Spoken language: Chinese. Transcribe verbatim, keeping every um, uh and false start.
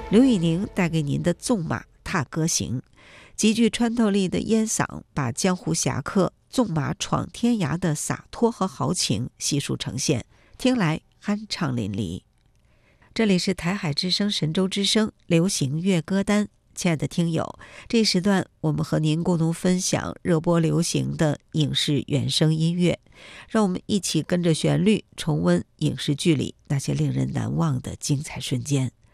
刘宇宁带给您的纵马踏歌行，极具穿透力的烟嗓把江湖侠客纵马闯天涯的洒脱和豪情悉数呈现，听来酣畅淋漓。这里是台海之声神州之声流行乐歌单，亲爱的听友，这一时段我们和您共同分享热播流行的影视原声音乐，让我们一起跟着旋律重温影视剧里那些令人难忘的精彩瞬间。